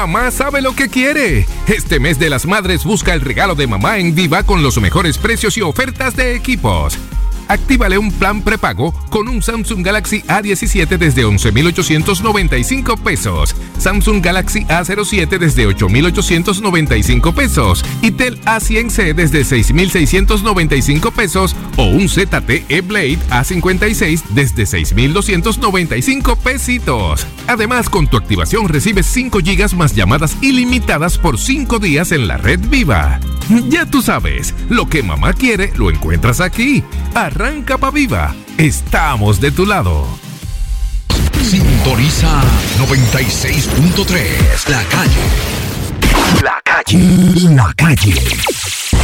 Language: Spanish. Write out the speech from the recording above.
Mamá sabe lo que quiere. Este mes de las madres busca el regalo de mamá en Viva con los mejores precios y ofertas de equipos. Actívale un plan prepago con un Samsung Galaxy A17 desde 11,895 pesos, Samsung Galaxy A07 desde 8,895 pesos y Tel A100C desde 6,695 pesos o un ZTE Blade A56 desde 6,295 pesitos. Además, con tu activación recibes 5 GB más llamadas ilimitadas por 5 días en la red Viva. Ya tú sabes, lo que mamá quiere lo encuentras aquí. Arranca pa' Viva. Estamos de tu lado. Sintoniza 96.3. La calle. La calle. La calle.